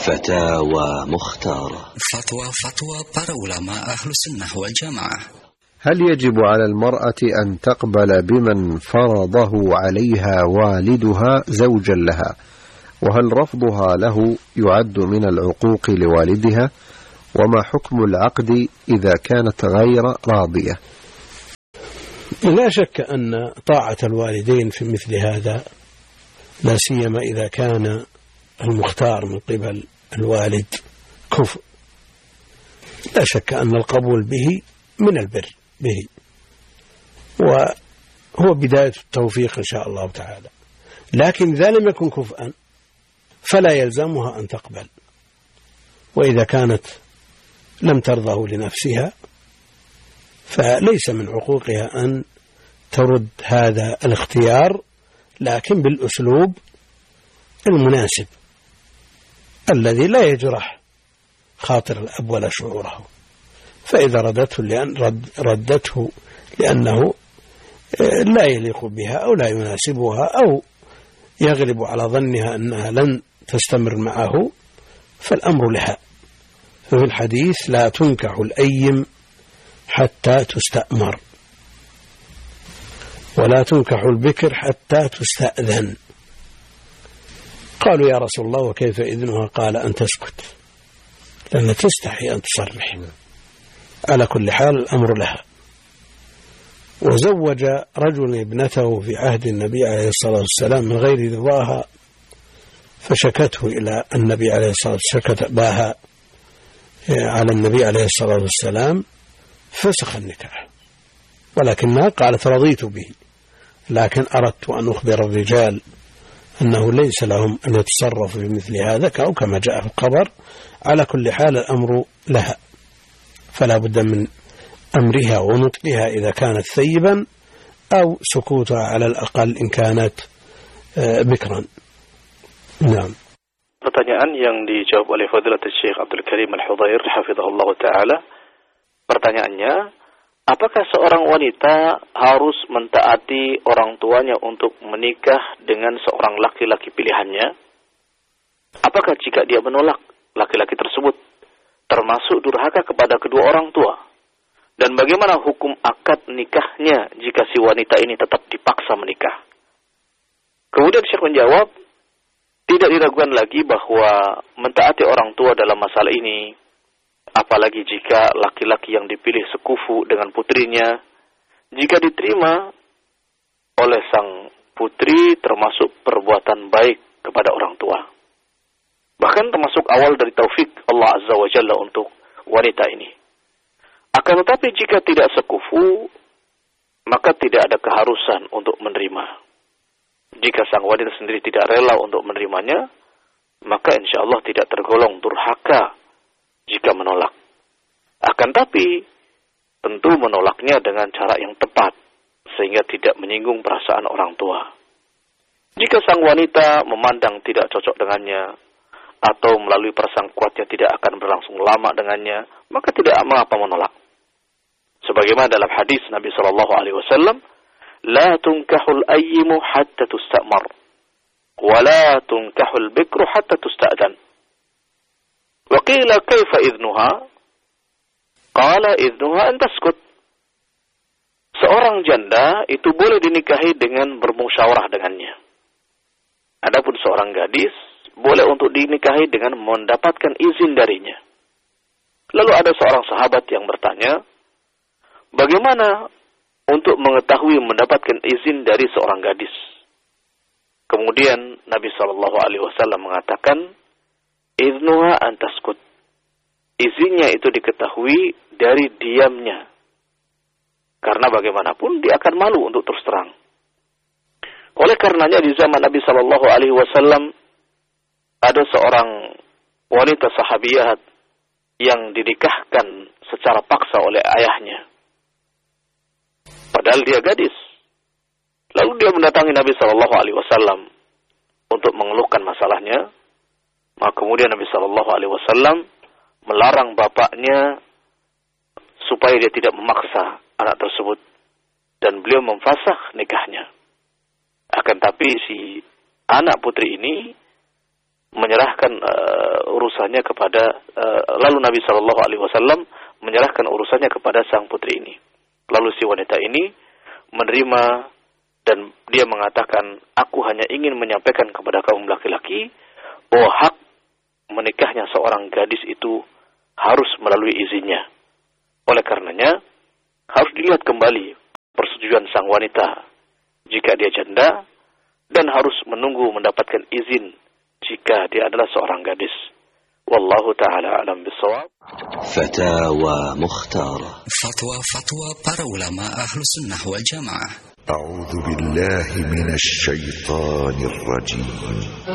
فتاوى مختارة. فتوى para ulama ahlu sunnah wal jamaah. هل يجب على المرأة أن تقبل بمن فرضه عليها والدها زوجا لها؟ وهل رفضها له يعد من العقوق لوالدها؟ وما حكم العقد إذا كانت غير راضية؟ لا شك أن طاعة الوالدين في مثل هذا، لا سيما إذا كان المختار من قبل الوالد كفء، لا شك أن القبول به من البر به، وهو بداية التوفيق إن شاء الله تعالى. لكن إذا لم يكن كفءا فلا يلزمها أن تقبل، وإذا كانت لم ترضه لنفسها فليس من عقوقها أن ترد هذا الاختيار، لكن بالأسلوب المناسب الذي لا يجرح خاطر الأب ولا شعوره. فإذا ردته لأنه لا يليق بها أو لا يناسبها أو يغلب على ظنها أنها لن تستمر معه فالأمر لها. ففي الحديث لا تنكح الأيم حتى تستأمر، ولا تنكح البكر حتى تستأذن. قالوا يا رسول الله وكيف إذنها؟ قال أن تسكت، لأن تستحي أن تصرح. على كل حال الأمر لها. وزوج رجل ابنته في عهد النبي عليه الصلاة والسلام من غير رضاها، فشكته إلى النبي عليه الصلاة والسلام، شكت باها على النبي عليه الصلاة والسلام، فسخ النكاح، ولكنها قالت رضيت به، لكن أردت أن أخبر الرجال أنه ليس لهم أن يتصرفوا في مثل هذا أو كما جاء في الخبر. على كل حال الأمر لها، فلا بد من أمرها ونطقها إذا كانت ثيبا، أو سكوتها على الأقل إن كانت بكرا. نعم. Pertanyaan yang dijawab oleh Fadilatul Syekh Abdul Karim Al-Hudzair hafizahullah taala. Pertanyaannya, apakah seorang wanita harus mentaati orang tuanya untuk menikah dengan seorang laki-laki pilihannya? Apakah jika dia menolak, laki-laki tersebut termasuk durhaka kepada kedua orang tua? Dan bagaimana hukum akad nikahnya jika si wanita ini tetap dipaksa menikah? Kemudian Syekh menjawab, tidak diragukan lagi bahwa mentaati orang tua dalam masalah ini, apalagi jika laki-laki yang dipilih sekufu dengan putrinya, jika diterima oleh sang putri termasuk perbuatan baik kepada orang tua. Bahkan termasuk awal dari taufik Allah Azza wa Jalla untuk wanita ini. Akan tetapi jika tidak sekufu, maka tidak ada keharusan untuk menerima. Jika sang wanita sendiri tidak rela untuk menerimanya, maka insya Allah tidak tergolong durhaka jika menolak. Akan tapi, tentu menolaknya dengan cara yang tepat, sehingga tidak menyinggung perasaan orang tua. Jika sang wanita memandang tidak cocok dengannya, atau melalui perasaan kuatnya tidak akan berlangsung lama dengannya, maka tidak mengapa menolak. Sebagaimana dalam hadis Nabi SAW, لا تنكح الأيم حتى تستأمر ولا تنكح البكر حتى تستأذن وقيل كيف إذنها قال إذنها أن تسكت. Seorang janda itu boleh dinikahi dengan bermusyawarah dengannya. Adapun seorang gadis boleh untuk dinikahi dengan mendapatkan izin darinya. Lalu ada seorang sahabat yang bertanya, bagaimana untuk mengetahui mendapatkan izin dari seorang gadis? Kemudian Nabi SAW mengatakan, iznuha an taskut. Izinnya itu diketahui dari diamnya. Karena bagaimanapun dia akan malu untuk terus terang. Oleh karenanya di zaman Nabi SAW ada seorang wanita sahabiyat yang dinikahkan secara paksa oleh ayahnya. Padahal dia gadis. Lalu dia mendatangi Nabi SAW untuk mengeluhkan masalahnya. Maka kemudian Nabi SAW melarang bapaknya supaya dia tidak memaksa anak tersebut. Dan beliau memfasakh nikahnya. Akan tapi si anak putri ini menyerahkan urusannya kepada lalu Nabi Shallallahu Alaihi Wasallam menyerahkan urusannya kepada sang putri ini. Lalu si wanita ini menerima dan dia mengatakan, aku hanya ingin menyampaikan kepada kaum laki-laki bahwa hak menikahnya seorang gadis itu harus melalui izinnya. Oleh karenanya harus dilihat kembali persetujuan sang wanita jika dia janda, dan harus menunggu mendapatkan izin jika dia adalah seorang gadis. Wallahu ta'ala alam bisawab. Fatawa Mukhtara. Fatwa para ulama Ahlus Sunnah wal Jamaah. A'udzu billahi minasy syaithanir rajim.